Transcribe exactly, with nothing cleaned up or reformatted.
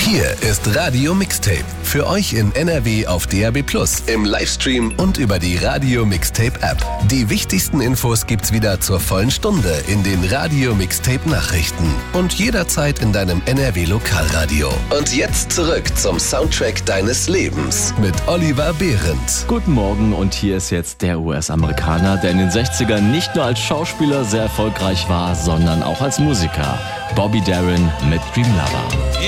Hier ist Radio Mixtape. Für euch in N R W auf D A B plus, im Livestream und über die Radio Mixtape App. Die wichtigsten Infos gibt's wieder zur vollen Stunde in den Radio Mixtape Nachrichten und jederzeit in deinem N R W Lokalradio. Und jetzt zurück zum Soundtrack deines Lebens mit Oliver Behrendt. Guten Morgen, und hier ist jetzt der U S-Amerikaner, der in den sechzigern nicht nur als Schauspieler sehr erfolgreich war, sondern auch als Musiker. Bobby Darin mit Dream Lover.